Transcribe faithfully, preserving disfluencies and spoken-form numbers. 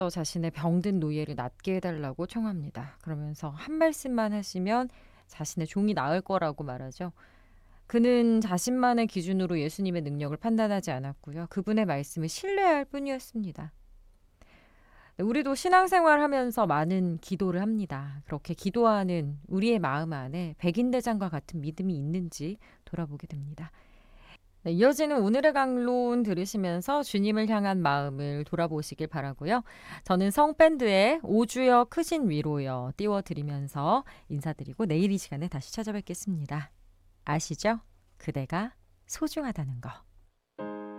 자신의 병든 노예를 낫게 해달라고 청합니다. 그러면서 한 말씀만 하시면 자신의 종이 나을 거라고 말하죠. 그는 자신만의 기준으로 예수님의 능력을 판단하지 않았고요. 그분의 말씀을 신뢰할 뿐이었습니다. 우리도 신앙생활 하면서 많은 기도를 합니다. 그렇게 기도하는 우리의 마음 안에 백인대장과 같은 믿음이 있는지 돌아보게 됩니다. 네, 이어지는 오늘의 강론 들으시면서 주님을 향한 마음을 돌아보시길 바라고요. 저는 성밴드의 오주여 크신 위로여 띄워드리면서 인사드리고 내일 이 시간에 다시 찾아뵙겠습니다. 아시죠? 그대가 소중하다는 거.